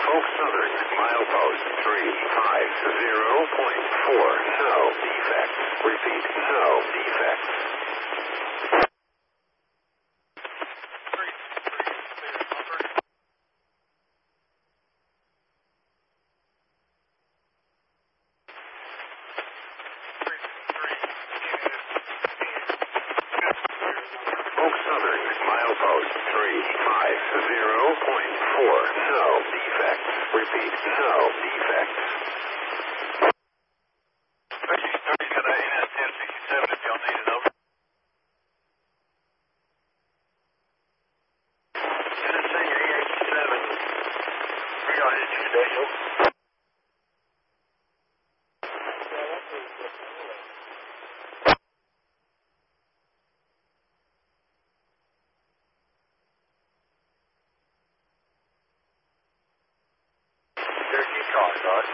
Oak Southern, milepost 350.4. No defects. Repeat, no defects. Oak Southern, milepost 350.4. No defects. Repeat, no defects. Got a NS 1067 if y'all need it, over. NS 87. We got it today, over. Cherokee car, Dodge.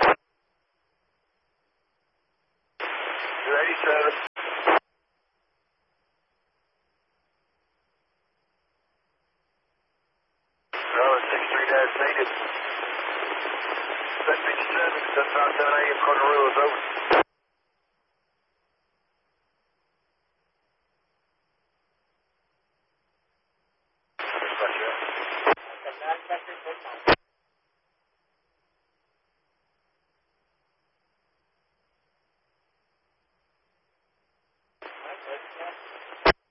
287. Bravo 63-8. 757, 757 AM, Carterillo is over. Dispatch, yeah.